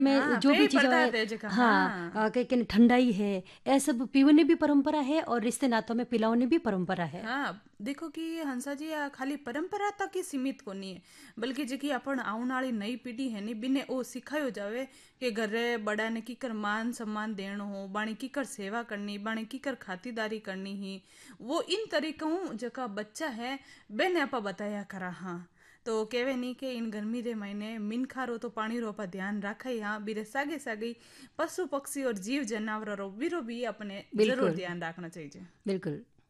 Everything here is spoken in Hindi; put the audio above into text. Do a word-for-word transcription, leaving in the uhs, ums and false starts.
में हाँ, जो भी पेय चीज़ें पदार्थ है, है जेका हाँ, हाँ। अ, कई कन ठंडाई है, ए सब पीवनी भी परंपरा है और रिश्ते नातों में पिलावनी भी परंपरा है। हाँ, देखो कि हंसा जी आ खाली परंपरा तक ही सीमित को नहीं है बल्कि जेकी अपन आउण वाली नई पीढ़ी है नी बिने ओ सिखायो जावे कि घरे बड़ा ने कीकर मान सम्मान देनो हो बाणी कीकर सेवा करनी बाणी कीकर खातिरदारी करनी ही वो इन तरीकों जका बच्चा है बेने आपा बताया करा हाँ तो केवे नहीं कि इन गर्मी रे महीने मिनखा रो तो पानी रो पर ध्यान रखा ही हाँ बीरे सागे सागे पशु पक्षी और जीव जानवर रो बीरो भी अपने जरूर बिल्कुल, ध्यान रखना चाहिए। बिल्कुल।